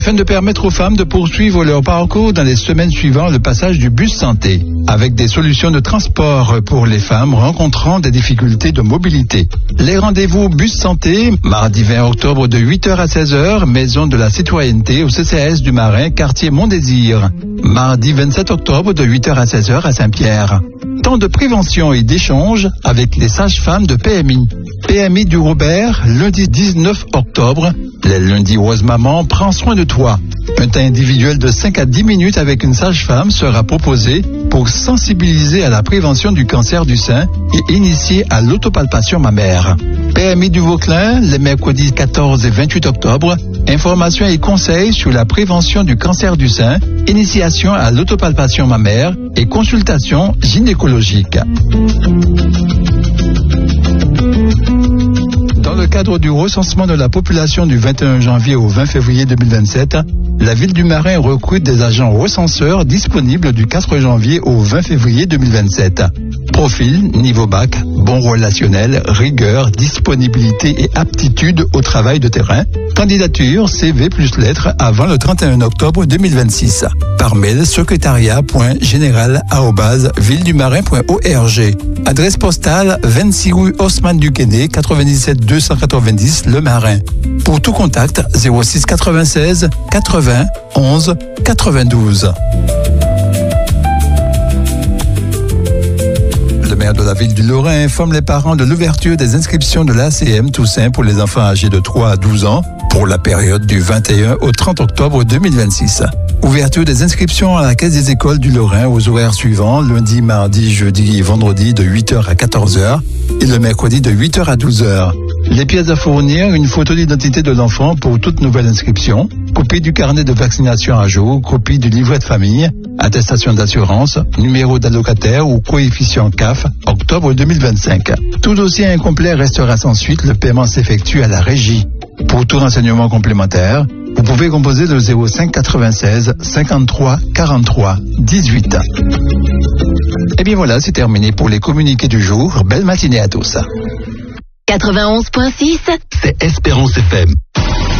afin de permettre aux femmes de poursuivre leur parcours dans les semaines suivant le passage du bus santé, avec des solutions de transport pour les femmes rencontrant des difficultés de mobilité. Les rendez-vous bus santé, mardi 20 octobre de 8h à 16h, maison de la citoyenneté au CCAS du Marin, quartier Mont-Désir. Mardi 27 octobre de 8h à 16h à Saint-Pierre. Temps de prévention et d'échange avec les sages-femmes de PMI. PMI du Robert, lundi 19 octobre. Le lundi Rose Maman prend soin de toi. Un temps individuel de 5 à 10 minutes avec une sage-femme sera proposé pour sensibiliser à la prévention du cancer du sein et initier à l'autopalpation mammaire. PMI du Vauclin, les mercredis 14 et 28 octobre. Informations et conseils sur la prévention du cancer du sein, initiation à l'autopalpation mammaire et consultation gynécologique. Dans le cadre du recensement de la population du 21 janvier au 20 février 2027, la ville du Marin recrute des agents recenseurs disponibles du 4 janvier au 20 février 2027. Profil, niveau bac, bon relationnel, rigueur, disponibilité et aptitude au travail de terrain. Candidature, CV plus lettres avant le 31 octobre 2026. Par mail, secrétariat.général@villedumarin.org. Adresse postale 26 rue Haussmann du Quesnay, 97 290 Le Marin. Pour tout contact, 06 96 80 11 92. Le maire de la ville du Lorrain informe les parents de l'ouverture des inscriptions de l'ACM Toussaint pour les enfants âgés de 3 à 12 ans pour la période du 21 au 30 octobre 2026. Ouverture des inscriptions à la Caisse des écoles du Lorrain aux horaires suivants, lundi, mardi, jeudi et vendredi de 8h à 14h et le mercredi de 8h à 12h. Les pièces à fournir, une photo d'identité de l'enfant pour toute nouvelle inscription, copie du carnet de vaccination à jour, copie du livret de famille, attestation d'assurance, numéro d'allocataire ou coefficient CAF, octobre 2025. Tout dossier incomplet restera sans suite, le paiement s'effectue à la régie. Pour tout renseignement complémentaire, vous pouvez composer le 05 96 53 43 18. Et bien voilà, c'est terminé pour les communiqués du jour. Belle matinée à tous. 91.6, c'est Espérance FM.